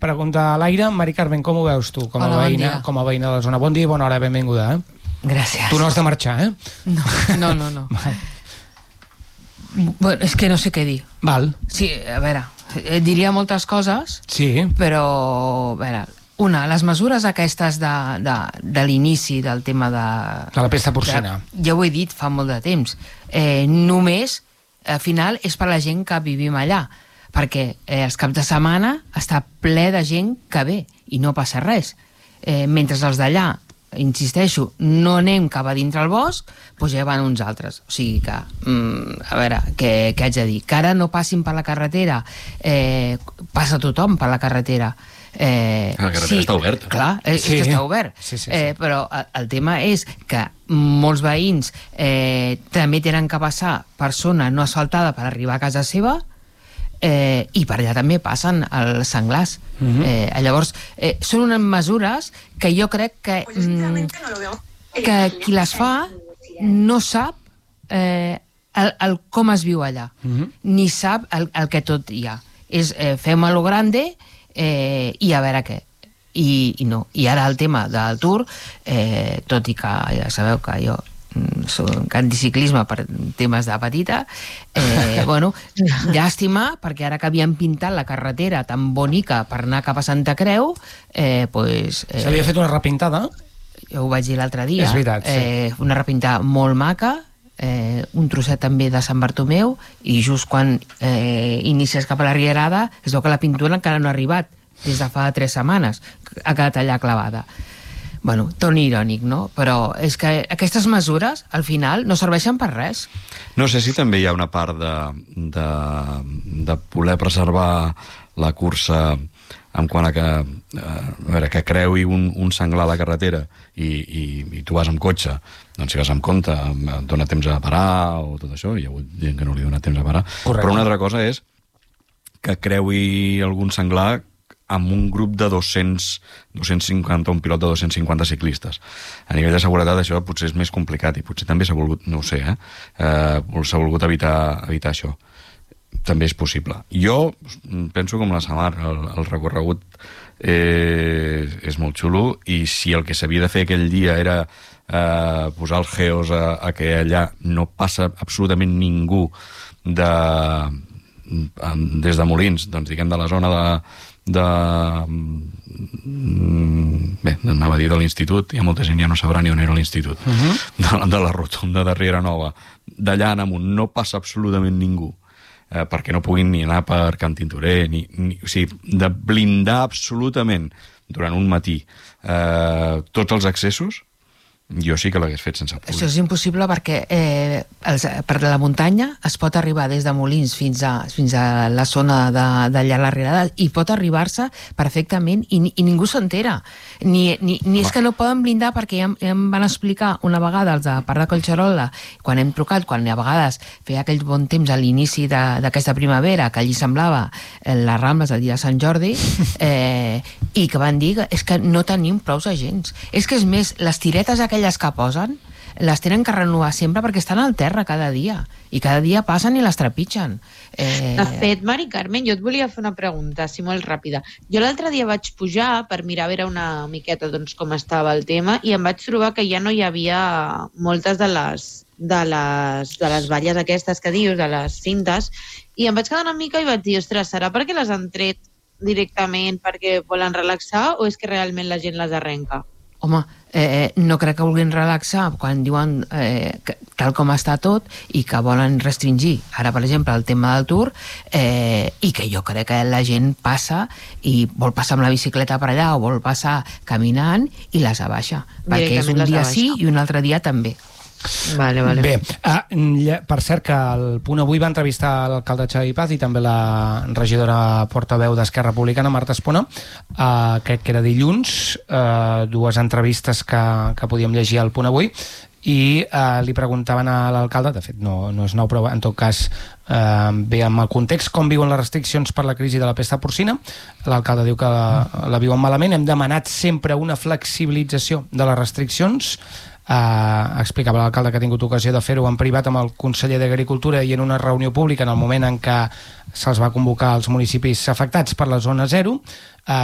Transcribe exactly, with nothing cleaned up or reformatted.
pregunta a l'aire. Mari Carmen, com ho veus tu, com a, Hola, veïna, bon com a veïna de la zona? Bon dia i bona hora, benvinguda. Eh? Gràcies. Tu no has de marxar, eh? No, no, no. no. Bueno, és que no sé què dir. Val. Sí, a veure, eh, diria moltes coses, Sí. però, a veure, una, les mesures aquestes de, de, de l'inici del tema de... De la pesta porcina. De, ja ho he dit fa molt de temps. Eh, només, al final, és per la gent que vivim allà, perquè eh, els caps de setmana està ple de gent que ve i no passa res. Eh, mentre els d'allà, insisteixo, no anem cap a dintre el bosc, doncs ja van uns altres. O sigui que, mm, a veure, què, què haig de dir? Que ara no passin per la carretera, eh, passa tothom per la carretera. Eh, la carretera sí, està oberta. Clar, eh, sí. és que està obert. Sí, sí, sí. Eh, però el, el tema és que molts veïns eh, també tenen que passar per zona no asfaltada per arribar a casa seva, Eh, i per allà també passen els senglars. Uh-huh. eh, llavors, eh, són unes mesures que jo crec que mm, que qui les fa no sap eh, el, el com es viu allà, uh-huh. ni sap el, el que tot hi ha. És eh, fem a lo grande eh, i a veure què. I, i no. I ara el tema del Tour, eh, tot i que ja sabeu que jo soc anticiclisme per temes de petita, eh, bueno, llàstima, perquè ara que havien pintat la carretera tan bonica per anar cap a Santa Creu, eh, pues, eh, s'havia fet una repintada. Jo ho vaig dir l'altre dia. És veritat, sí. Eh, una repintada molt maca, eh, un trosset també de Sant Bartomeu, i just quan eh, inicies cap a la Rierada es veu que la pintura encara no ha arribat, des de fa tres setmanes, ha quedat allà clavada. Bueno, ton irònic, no? Però és que aquestes mesures, al final, no serveixen per res. No sé si també hi ha una part de, de, de voler preservar la cursa en quant a que, a veure, que creui un, un senglar a la carretera i, i, i tu vas amb cotxe, doncs si vas amb compte, et dona temps a parar o tot això, hi ha hagut gent que no li dona temps a parar. Correcte. Però una altra cosa és que creui algun senglar amb un grup de dos-cents, dos-cents cinquanta, un pilot de dos-cents cinquanta ciclistes. A nivell de seguretat això potser és més complicat i potser també s'ha volgut, no ho sé, eh? eh s'ha volgut evitar, evitar això. També és possible. Jo penso com la Samar, el, el recorregut eh, és molt xulo, i si el que s'havia de fer aquell dia era eh, posar els geos a, a que allà no passa absolutament ningú de, des de Molins, doncs diguem de la zona de de... bé, anava a dir de l'institut, hi ha molta gent ja no sabrà ni on era l'institut, uh-huh. de, de la rotonda de Riera Nova, d'allà en amunt no passa absolutament ningú, eh, perquè no puguin ni anar per Can Tintorer, ni, ni, o sigui, de blindar absolutament durant un matí eh, tots els accessos, jo sí que l'hagués fet sense públic. Això és impossible perquè eh, els, per la muntanya es pot arribar des de Molins fins a, fins a la zona d'allà a la Rierada, i pot arribar-se perfectament i, i ningú s'entera. Ni, ni, ni és que no poden blindar, perquè ja, ja em van explicar una vegada els de Parc de Collserola, quan hem trucat, quan a vegades feia aquell bon temps a l'inici d'aquesta primavera, que allí semblava eh, les Rambles el dia de Sant Jordi, eh, i que van dir que és que no tenim prou agents. És que és més, les tiretes aquelles que posen, les tenen que renovar sempre perquè estan al terra cada dia, i cada dia passen i les trepitgen. Eh... De fet, Mari Carmen, jo et volia fer una pregunta, si molt ràpida. Jo l'altre dia vaig pujar per mirar a veure una miqueta doncs, com estava el tema, i em vaig trobar que ja no hi havia moltes de les, de les, de les valles aquestes que dius, de les cintes, i em vaig quedar una mica i vaig dir, ostres, serà perquè les han tret directament perquè volen relaxar, o és que realment la gent les arrenca? Home, eh, no crec que vulguin relaxar quan diuen eh, que, tal com està tot, i que volen restringir ara, per exemple, el tema del Tour, eh, i que jo crec que la gent passa i vol passar amb la bicicleta per allà o vol passar caminant i les abaixa, perquè és un dia sí i un altre dia també. Vale, vale. Bé, uh, per cert que el Punt Avui va entrevistar l'alcalde Xavi Paz i també la regidora portaveu d'Esquerra Republicana, Marta Espona, uh, crec que era dilluns, uh, dues entrevistes que, que podíem llegir al Punt Avui, i uh, li preguntaven a l'alcalde, de fet no, no és nou, però en tot cas uh, ve amb el context, com viuen les restriccions per la crisi de la pesta porcina. L'alcalde diu que la, la viuen malament. Hem demanat sempre una flexibilització de les restriccions. Uh, explicava l'alcalde que ha tingut ocasió de fer-ho en privat amb el conseller d'Agricultura i en una reunió pública en el moment en què se'ls va convocar als municipis afectats per la zona zero.